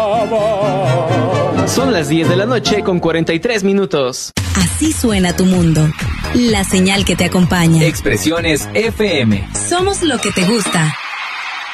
Son las 10 de la noche con 43 minutos. Así suena tu mundo. La señal que te acompaña. Expresiones FM. Somos lo que te gusta.